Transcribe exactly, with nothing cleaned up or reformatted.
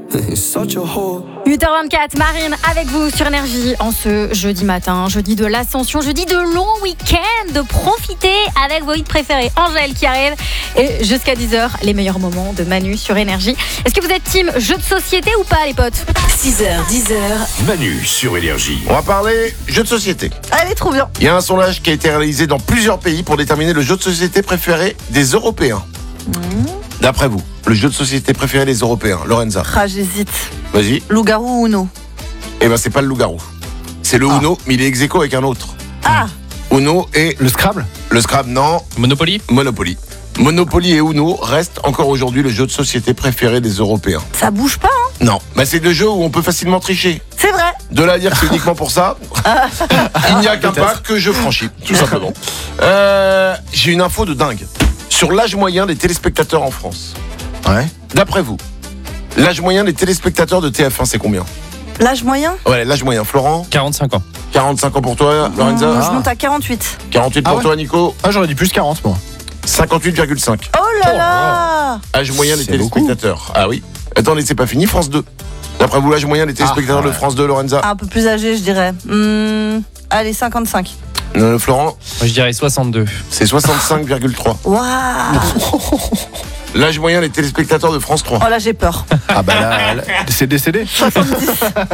huit heures vingt-quatre, Marine avec vous sur Énergie en ce jeudi matin, jeudi de l'ascension, jeudi de long week-end, de profiter avec vos hits préférés. Angèle qui arrive et jusqu'à dix heures, les meilleurs moments de Manu sur Énergie. Est-ce que vous êtes team jeu de société ou pas les potes? six heures, dix heures. Manu sur Énergie. On va parler jeu de société. Allez, trop bien. Il y a un sondage qui a été réalisé dans plusieurs pays pour déterminer le jeu de société préféré des Européens. Mmh. D'après vous, le jeu de société préféré des Européens, Lorenza? Ah, j'hésite. Vas-y. Loup-garou ou Uno? Eh ben, c'est pas le loup-garou. C'est le ah. Uno, mais il est ex-aequo avec un autre. Ah. Uno et... Le Scrabble? Le Scrabble, non. Monopoly? Monopoly. Monopoly et Uno restent encore aujourd'hui le jeu de société préféré des Européens. Ça bouge pas, hein? Non, bah c'est le jeu où on peut facilement tricher. C'est vrai. De là à dire que c'est uniquement pour ça, il n'y a qu'un pas que je franchis, tout simplement. Euh, j'ai une info de dingue sur l'âge moyen des téléspectateurs en France. Ouais. D'après vous, l'âge moyen des téléspectateurs de T F un, c'est combien? L'âge moyen? Ouais, l'âge moyen. Florent? quarante-cinq ans. quarante-cinq ans pour toi, Lorenza? mmh, Je monte à quarante-huit. quarante-huit ah pour ouais. toi, Nico? Ah, j'aurais dit plus quarante, moi. cinquante-huit virgule cinq. Oh là là. Âge moyen des C'est téléspectateurs. Beaucoup. Ah oui. Attendez, c'est pas fini, France deux. D'après vous, l'âge moyen des téléspectateurs ah, ouais. de France deux, Lorenza? Un peu plus âgé, je dirais. Mmh, allez, cinquante-cinq. Euh, Florent? Moi, je dirais soixante-deux. C'est soixante-cinq virgule trois. Waouh. L'âge moyen des téléspectateurs de France trois. Oh là, j'ai peur. Ah bah là, là c'est décédé. soixante-dix.